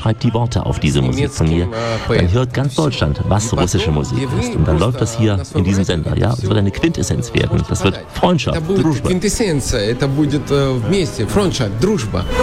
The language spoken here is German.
schreibt die Worte auf diese Musik von mir, dann hört ganz Deutschland, was russische Musik ist. Und dann läuft das hier in diesem Sender. Ja, es wird eine Quintessenz werden. Das wird Freundschaft, Дружба. Quintessenz, это будет вместе, Freundschaft, Дружба.